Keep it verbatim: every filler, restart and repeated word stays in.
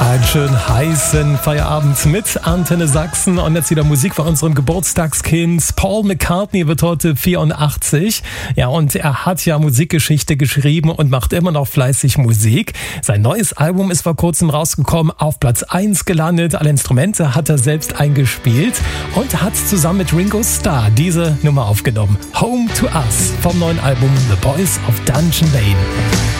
Einen schönen heißen Feierabend mit Antenne Sachsen und jetzt wieder Musik von unserem Geburtstagskind. Paul McCartney wird heute vierundachtzig. Ja, und er hat ja Musikgeschichte geschrieben und macht immer noch fleißig Musik. Sein neues Album ist vor kurzem rausgekommen, auf Platz eins gelandet. Alle Instrumente hat er selbst eingespielt und hat zusammen mit Ringo Starr diese Nummer aufgenommen. Home to Us vom neuen Album The Boys of Dungeon Lane.